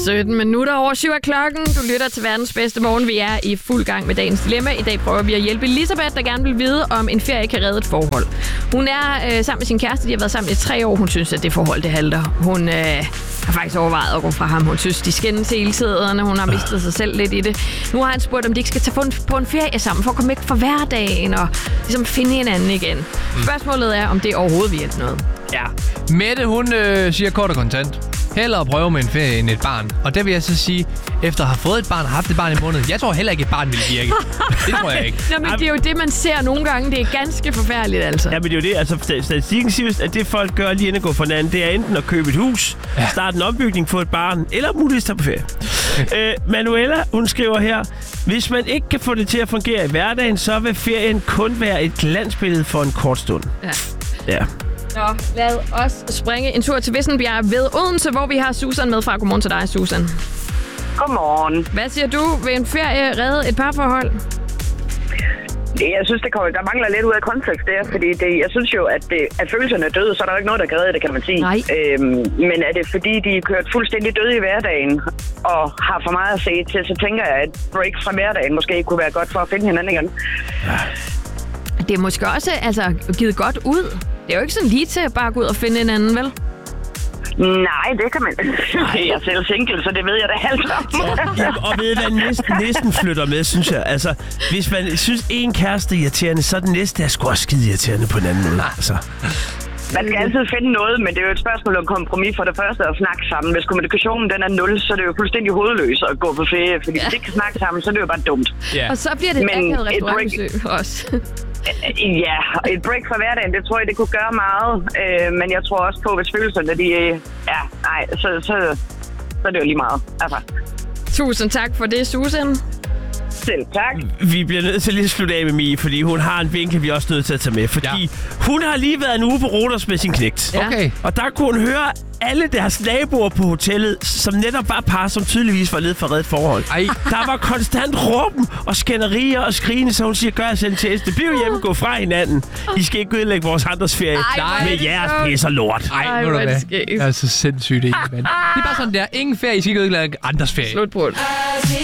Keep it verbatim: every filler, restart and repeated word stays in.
sytten minutter over syv af klokken. Du lytter til verdens bedste morgen. Vi er i fuld gang med dagens dilemma. I dag prøver vi at hjælpe Elisabeth, der gerne vil vide, om en ferie kan redde et forhold. Hun er øh, sammen med sin kæreste. De har været sammen i tre år. Hun synes, at det forhold, det halter. Hun øh, har faktisk overvejet at gå fra ham. Hun synes, de skændes hele tiden. Hun har mistet sig selv lidt i det. Nu har han spurgt, om de ikke skal tage på en, på en ferie sammen, for at komme væk fra hverdagen og ligesom finde hinanden igen. Spørgsmålet er, om det overhovedet vil hjælpe noget. Ja. Mette, hun øh, siger kort og kontant. Hellere prøve med en ferie end et barn. Og der vil jeg så sige, efter at have fået et barn og haft et barn i måneden, jeg tror heller ikke, et barn vil virke. Det tror jeg ikke. Nå, men det er jo det, man ser nogle gange. Det er ganske forfærdeligt, altså. Ja, men det er jo det. Altså, statistikken siger, at det folk gør lige inden at gå for hinanden, det er enten at købe et hus, ja. starte en ombygning, få et barn, eller muligvis tage på ferie. Okay. Øh, Manuela, hun skriver her, hvis man ikke kan få det til at fungere i hverdagen, så vil ferien kun være et glansbillede for en kort stund. Ja. Ja. Nå, lad os springe en tur til Vissenbjerg ved Odense, hvor vi har Susan med fra. Godmorgen til dig, Susan. Godmorgen. Hvad siger du? Vil en ferie redde et parforhold? Jeg synes, det kommer, der mangler lidt ud af kontekst der, fordi det, jeg synes jo, at, det, at følelserne er døde, så er der jo ikke noget, der kan redde det, kan man sige. Nej. Øhm, men er det fordi, de er kørt fuldstændig døde i hverdagen og har for meget at se til, så tænker jeg, at break fra hverdagen måske kunne være godt for at finde hinanden igen. Ja. Det er måske også altså, givet godt ud. Det er jo ikke sådan lige til at bare gå ud og finde en anden, vel? Nej, det kan man. Jeg er selv single, så det ved jeg da alt om. Ja, og ved hvad næsten, næsten flytter med, synes jeg. Altså, hvis man synes, en kæreste er irriterende, så er den næste er sgu også skide irriterende på en anden måde. Altså. Man skal altid finde noget, men det er jo et spørgsmål om kompromis for det første at snakke sammen. Hvis kommunikationen den er nul, så er det jo fuldstændig hovedløst at gå på ferie. Fordi ja. hvis det ikke kan snakke sammen, så er det jo bare dumt. Yeah. Og så bliver det et akavet restaurantbesøg også. Ja, et break fra hverdagen, det tror jeg, det kunne gøre meget. Øh, men jeg tror også på, hvis følelserne, de ja, nej, så, så, så er det jo lige meget. Altså. Tusind tak for det, Susan. Selv tak. Vi bliver nødt til lige at slutte af med Mie, fordi hun har en vinkel, vi er også nødt til at tage med. Fordi ja. hun har lige været en uge på Rodos med sin knægt. Ja. Okay. Og der kunne hun høre alle deres naboer på hotellet, som netop var par, som tydeligvis var nede for reddet forhold. Ej. Der var konstant råben og skænderier og skrigende, så hun siger, gør jeg selv en tjeneste. Bliv hjemme, gå fra hinanden. I skal ikke ødelægge vores andres ferie. Ej, med jeres pis og lort. Ej, ved du hvad? Det er så sindssygt, ikke, mand. Det er bare sådan der. Ingen ferie, I skal ikke ødelægge andres ferie. Slut på det.